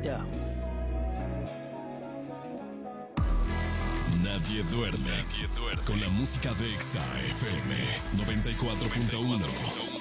Yeah. Nadie duerme con la música de Exa FM 94.1.